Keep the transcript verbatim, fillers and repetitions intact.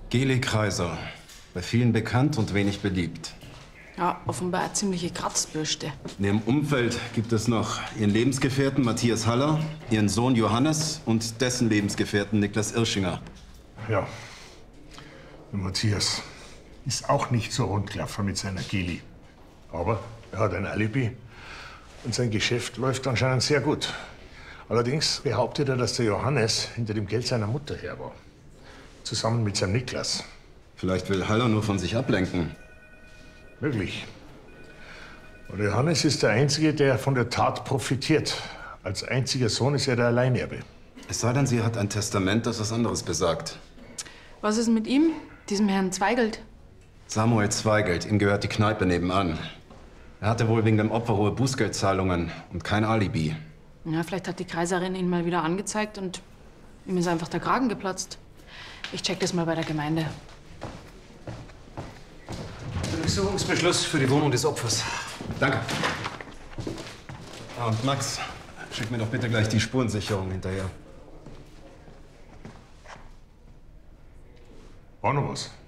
Geli Kreiser. Bei vielen bekannt und wenig beliebt. Ja, offenbar eine ziemliche Kratzbürste. In ihrem Umfeld gibt es noch ihren Lebensgefährten Matthias Haller, ihren Sohn Johannes und dessen Lebensgefährten Niklas Irschinger. Ja, der Matthias ist auch nicht so rundklaffer mit seiner Geli. Aber er hat ein Alibi und sein Geschäft läuft anscheinend sehr gut. Allerdings behauptet er, dass der Johannes hinter dem Geld seiner Mutter her war. Zusammen mit seinem Niklas. Vielleicht will Haller nur von sich ablenken. Möglich. Und Johannes ist der Einzige, der von der Tat profitiert. Als einziger Sohn ist er der Alleinerbe. Es sei denn, sie hat ein Testament, das was anderes besagt. Was ist mit ihm, diesem Herrn Zweigelt? Samuel Zweigelt, ihm gehört die Kneipe nebenan. Er hatte wohl wegen dem Opfer hohe Bußgeldzahlungen und kein Alibi. Ja, vielleicht hat die Kreiserin ihn mal wieder angezeigt und ihm ist einfach der Kragen geplatzt. Ich check das mal bei der Gemeinde. Durchsuchungsbeschluss für die Wohnung des Opfers. Danke. Ah, und Max, schick mir doch bitte gleich die Spurensicherung hinterher. War noch was?